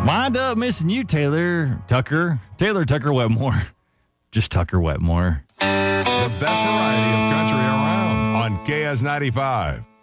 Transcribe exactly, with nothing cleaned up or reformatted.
Wind up missing you, Taylor Tucker. Taylor Tucker Wetmore. Just Tucker Wetmore. The best variety of country around on K S ninety-five.